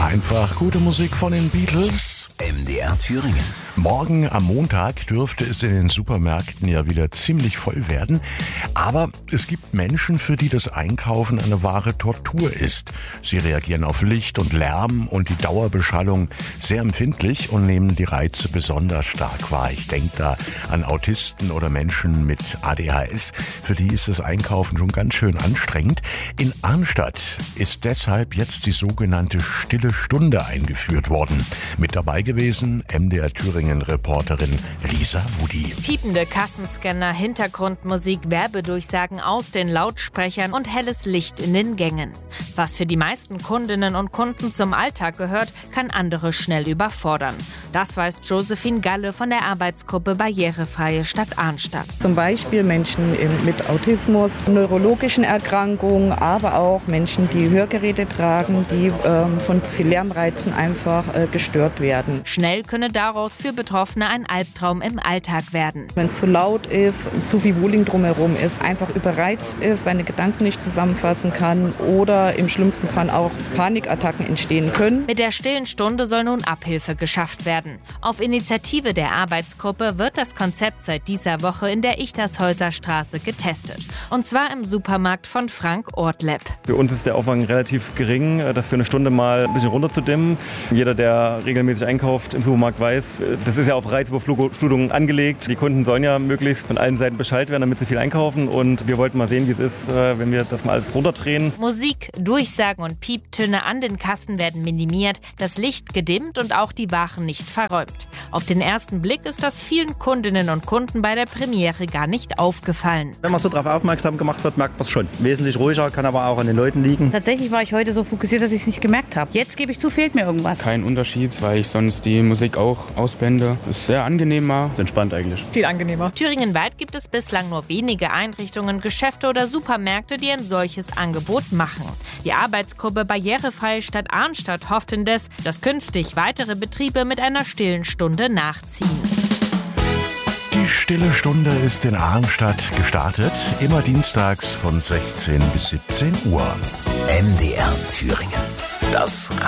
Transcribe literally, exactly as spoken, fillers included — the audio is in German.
Einfach gute Musik von den Beatles. M D R Thüringen. Morgen am Montag dürfte es in den Supermärkten ja wieder ziemlich voll werden. Aber es gibt Menschen, für die das Einkaufen eine wahre Tortur ist. Sie reagieren auf Licht und Lärm und die Dauerbeschallung sehr empfindlich und nehmen die Reize besonders stark wahr. Ich denke da an Autisten oder Menschen mit A D H S. Für die ist das Einkaufen schon ganz schön anstrengend. In Arnstadt ist deshalb jetzt die sogenannte Stille Stunde eingeführt worden. Mit dabei gewesen M D R Thüringen-Reporterin Lisa Wudi. Piepende Kassenscanner, Hintergrundmusik, Werbedurchsagen aus den Lautsprechern und helles Licht in den Gängen. Was für die meisten Kundinnen und Kunden zum Alltag gehört, kann andere schnell überfordern. Das weiß Josephine Galle von der Arbeitsgruppe Barrierefreie Stadt Arnstadt. Zum Beispiel Menschen mit Autismus, neurologischen Erkrankungen, aber auch Menschen, die Hörgeräte tragen, die ähm, von viel Lärmreizen einfach äh, gestört werden. Schnell könne daraus für Betroffene ein Albtraum im Alltag werden. Wenn es zu laut ist, zu viel Wohling drumherum ist, einfach überreizt ist, seine Gedanken nicht zusammenfassen kann oder im schlimmsten Fall auch Panikattacken entstehen können. Mit der stillen Stunde soll nun Abhilfe geschafft werden. Auf Initiative der Arbeitsgruppe wird das Konzept seit dieser Woche in der Ichtershäuser Straße getestet. Und zwar im Supermarkt von Frank Ortleb. Für uns ist der Aufwand relativ gering, das für eine Stunde mal ein bisschen runterzudimmen. Jeder, der regelmäßig einkauft im Supermarkt, weiß, das ist ja auf Reizüberflutung angelegt. Die Kunden sollen ja möglichst von allen Seiten Bescheid werden, damit sie viel einkaufen. Und wir wollten mal sehen, wie es ist, wenn wir das mal alles runterdrehen. Musik, Durchsagen und Pieptöne an den Kassen werden minimiert, das Licht gedimmt und auch die Waren nicht verräumt. Auf den ersten Blick ist das vielen Kundinnen und Kunden bei der Premiere gar nicht aufgefallen. Wenn man so darauf aufmerksam gemacht wird, merkt man es schon. Wesentlich ruhiger, kann aber auch an den Leuten liegen. Tatsächlich war ich heute so fokussiert, dass ich es nicht gemerkt habe. Jetzt gebe ich zu, fehlt mir irgendwas. Kein Unterschied, weil ich sonst die Musik auch ausblende. Es ist sehr angenehmer. Ist entspannt eigentlich. Viel angenehmer. Thüringenweit gibt es bislang nur wenige Einrichtungen, Geschäfte oder Supermärkte, die ein solches Angebot machen. Die Arbeitsgruppe Barrierefreie Stadt Arnstadt hofft indes, dass künftig weitere Betriebe mit einer stillen Stunde nachziehen. Die Stille Stunde ist in Arnstadt gestartet, immer dienstags von sechzehn bis siebzehn Uhr. M D R Thüringen. Das